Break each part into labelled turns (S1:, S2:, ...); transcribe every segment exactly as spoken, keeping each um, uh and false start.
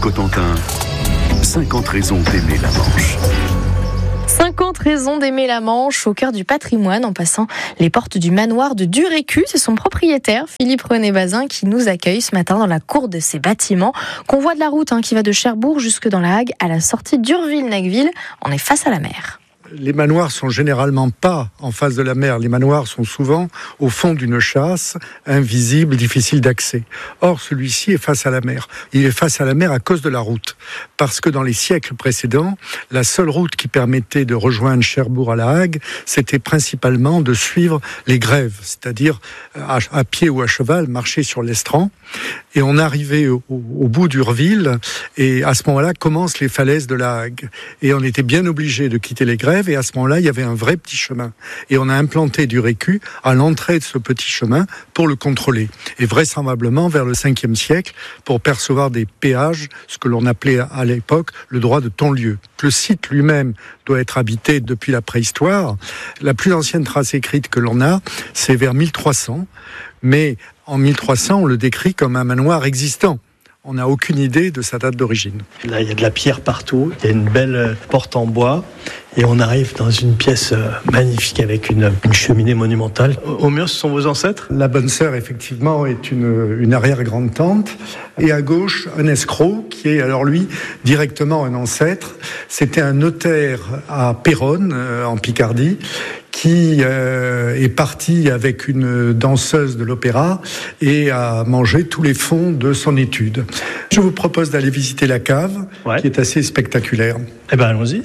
S1: Cotentin, cinquante raisons d'aimer la Manche.
S2: cinquante raisons d'aimer la Manche, au cœur du patrimoine, en passant les portes du manoir de Durécu. C'est son propriétaire, Philippe René Bazin, qui nous accueille ce matin dans la cour de ses bâtiments. Convoi de la route hein, qui va de Cherbourg jusque dans la Hague, à la sortie d'Urville-Nacqueville. On est face à la mer.
S3: Les manoirs sont généralement pas en face de la mer. Les manoirs sont souvent au fond d'une chasse, invisible, difficile d'accès. Or, celui-ci est face à la mer. Il est face à la mer à cause de la route. Parce que dans les siècles précédents, la seule route qui permettait de rejoindre Cherbourg à la Hague, c'était principalement de suivre les grèves, c'est-à-dire à, à pied ou à cheval, marcher sur l'estran. Et on arrivait au, au bout d'Urville, et à ce moment-là commencent les falaises de la Hague. Et on était bien obligé de quitter les grèves. Et à ce moment-là, il y avait un vrai petit chemin. Et on a implanté Durécu à l'entrée de ce petit chemin pour le contrôler. Et vraisemblablement, vers le cinquième siècle, pour percevoir des péages, ce que l'on appelait à l'époque le droit de ton-lieu. Le site lui-même doit être habité depuis la préhistoire. La plus ancienne trace écrite que l'on a, c'est vers mille trois cents. Mais en mille trois cents, on le décrit comme un manoir existant. On n'a aucune idée de sa date d'origine.
S4: Là, il y a de la pierre partout. Il y a une belle porte en bois. Et on arrive dans une pièce magnifique avec une, une cheminée monumentale. Au mur, ce sont vos ancêtres ?
S3: La bonne sœur, effectivement, est une, une arrière-grande-tante. Et à gauche, un escroc, qui est alors lui directement un ancêtre. C'était un notaire à Péronne, euh, en Picardie, qui euh, est parti avec une danseuse de l'opéra et a mangé tous les fonds de son étude. Je vous propose d'aller visiter la cave, ouais. qui est assez spectaculaire.
S4: Eh bien, allons-y.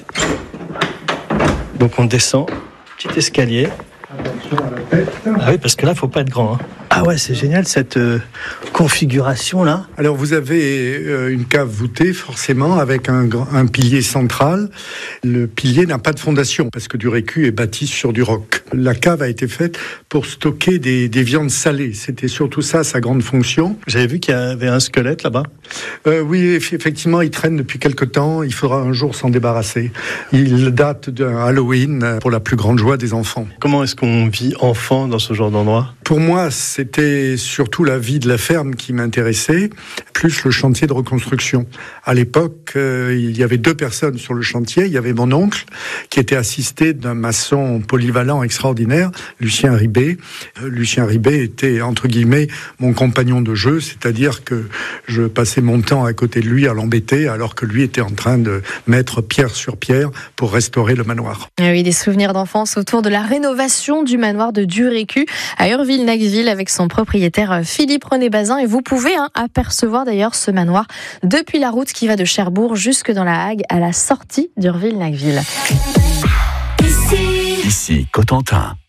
S4: Donc on descend, petit escalier. Ah oui, parce que là, il ne faut pas être grand. Hein. Ah ouais, c'est génial cette euh, configuration-là.
S3: Alors vous avez euh, une cave voûtée, forcément, avec un, un pilier central. Le pilier n'a pas de fondation, parce que Durécu est bâti sur du roc. La cave a été faite pour stocker des, des viandes salées. C'était surtout ça, sa grande fonction.
S4: Vous avez vu qu'il y avait un squelette là-bas ?
S3: euh, Oui, effectivement, il traîne depuis quelque temps. Il faudra un jour s'en débarrasser. Il date d'un Halloween, pour la plus grande joie des enfants.
S4: Comment est-ce qu'on vit enfant dans ce genre d'endroit ?
S3: Pour moi, c'était surtout la vie de la ferme qui m'intéressait, plus le chantier de reconstruction. À l'époque, euh, il y avait deux personnes sur le chantier. Il y avait mon oncle, qui était assisté d'un maçon polyvalent extraordinaire, Lucien Ribet. Euh, Lucien Ribet était, entre guillemets, mon compagnon de jeu, c'est-à-dire que je passais mon temps à côté de lui à l'embêter, alors que lui était en train de mettre pierre sur pierre pour restaurer le manoir.
S2: Ah oui, des souvenirs d'enfance autour de la rénovation du manoir de Durécu à Urville-Nacqueville avec son propriétaire Philippe René Bazin. Et vous pouvez hein, apercevoir d'ailleurs ce manoir depuis la route qui va de Cherbourg jusque dans la Hague à la sortie d'Urville-Nacqueville.
S1: Ici, Ici Cotentin.